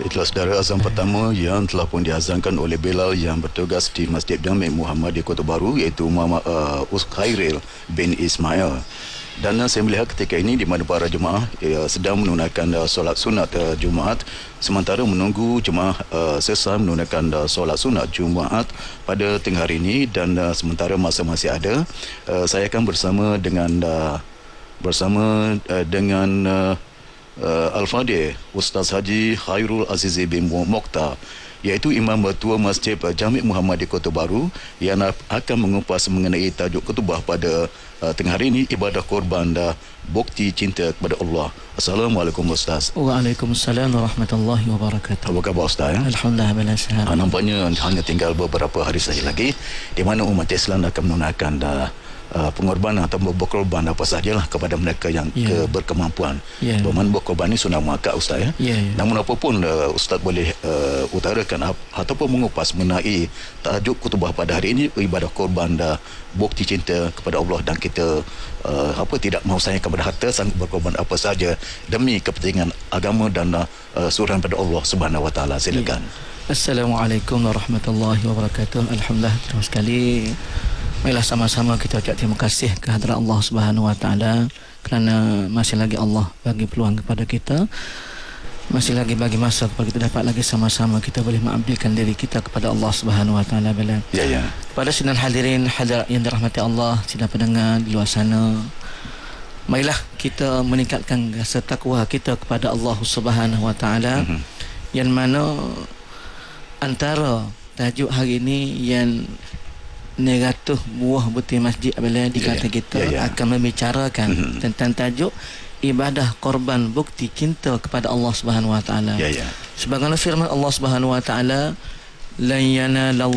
Itulah saudara azan pertama yang telah pun diazankan oleh Bilal yang bertugas di Masjid Jami' Muhammad di Kota Baru, iaitu Muhammad Khairil bin Ismail. Dan saya melihat ketika ini di mana para jemaah sedang menunaikan solat sunat Jumaat, sementara menunggu jemaah selesai menunaikan solat sunat Jumaat pada tengah hari ini. Dan sementara masa masih ada, saya akan bersama dengan Al-Fadhil Ustaz Haji Khairul Azizi bin Mokhtar, iaitu Imam Ketua Masjid Jami' Muhammad di Kota Baru, yang akan mengupas mengenai tajuk khutbah pada tengah hari ini, ibadah korban bukti cinta kepada Allah. Assalamualaikum Ustaz. Waalaikumsalam warahmatullahi wabarakatuh. Apa khabar Ustaz? Alhamdulillah bila sihat. Nampaknya hanya tinggal beberapa hari saja lagi di mana umat Islam akan menunaikan pengorbanan atau berkorban apa sajalah kepada mereka yang berkemampuan. Bermakna berkorban ini sunnah muakkad Ustaz ya. Namun apapun Ustaz boleh utarakan ataupun mengupas mengenai tajuk khutbah pada hari ini, ibadah korban bukti cinta kepada Allah, dan kita tidak mahu sayangkan pada harta, sanggup berkorban apa saja demi kepentingan agama dan suruhan pada Allah Subhanahu Wa Taala. Silakan. Assalamualaikum warahmatullahi wabarakatuh. Alhamdulillah, terima sekali. Marilah sama-sama kita ucap terima kasih kehadrat Allah Subhanahu Wa Taala kerana masih lagi Allah bagi peluang kepada kita, masih lagi bagi masa kepada kita dapat lagi sama-sama kita boleh mengabdikan diri kita kepada Allah Subhanahu Wa Taala. Pada sidang hadirin hadirat yang dirahmati Allah, sidang pendengar di luar sana, marilah kita meningkatkan rasa takwa kita kepada Allah Subhanahu Wa Taala, yang mana antara tajuk hari ini yang negatif buah butir masjid apabila dikata kita akan membicarakan tentang tajuk ibadah korban bukti cinta kepada Allah Subhanahu Wa Taala. Sebagaimana firman Allah Subhanahu Wa Taala, lan yanala